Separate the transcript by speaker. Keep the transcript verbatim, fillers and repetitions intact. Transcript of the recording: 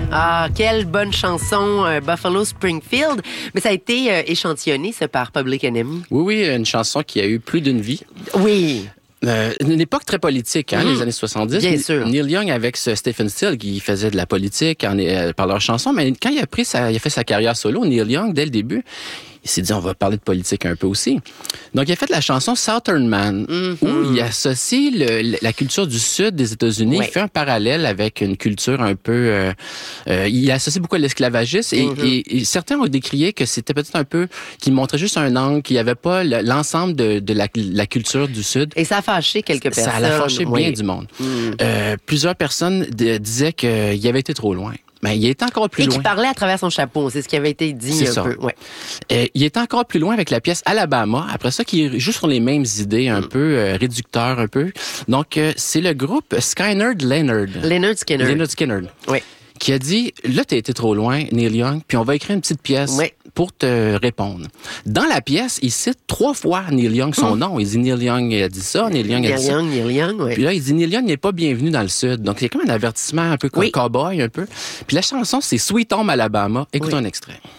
Speaker 1: Ah, quelle bonne chanson, euh, Buffalo Springfield. Mais ça a été euh, échantillonné, ça, par Public Enemy.
Speaker 2: Oui, oui, une chanson qui a eu plus d'une vie.
Speaker 1: Oui.
Speaker 2: Euh, une époque très politique, hein, mmh. les années soixante-dix.
Speaker 1: Bien sûr.
Speaker 2: Neil Young avec ce Stephen Stills qui faisait de la politique en, euh, par leurs chansons, mais quand il a pris sa, il a fait sa carrière solo, Neil Young, dès le début, il s'est dit, on va parler de politique un peu aussi. Donc, il a fait la chanson Southern Man, mm-hmm. où il associe le, la culture du sud des États-Unis. Ouais. Il fait un parallèle avec une culture un peu... Euh, euh, il associe beaucoup à l'esclavagisme et, mm-hmm. et, et certains ont décrié que c'était peut-être un peu... qu'il montrait juste un angle, qu'il n'y avait pas l'ensemble de, de la, la culture du sud.
Speaker 1: Et ça a fâché quelques personnes.
Speaker 2: Ça a fâché
Speaker 1: oui.
Speaker 2: bien du monde.
Speaker 1: Mm.
Speaker 2: Euh, plusieurs personnes de, disaient qu'il avait été trop loin. Mais il est encore plus
Speaker 1: et
Speaker 2: loin.
Speaker 1: Et qui parlait à travers son chapeau, c'est ce qui avait été dit
Speaker 2: c'est
Speaker 1: un
Speaker 2: ça.
Speaker 1: peu. Ouais.
Speaker 2: Euh, il est encore plus loin avec la pièce Alabama. Après ça, qui joue sur les mêmes idées, un mm. peu euh, réducteurs, un peu. Donc, euh, c'est le groupe Skynyrd Leonard.
Speaker 1: Leonard Skinner.
Speaker 2: Leonard Skinner.
Speaker 1: Oui.
Speaker 2: Qui a dit, là, t'as été trop loin, Neil Young, puis on va écrire une petite pièce oui. pour te répondre. Dans la pièce, il cite trois fois Neil Young, son mmh. nom. Il dit Neil Young a dit ça, Neil Young a
Speaker 1: Neil
Speaker 2: dit
Speaker 1: Young,
Speaker 2: ça.
Speaker 1: Neil Young, oui.
Speaker 2: Puis là, il dit Neil Young n'est pas bienvenu dans le Sud. Donc, c'est comme un avertissement un peu comme oui. cowboy, un peu. Puis la chanson, c'est Sweet Home Alabama. Écoutez oui. un extrait.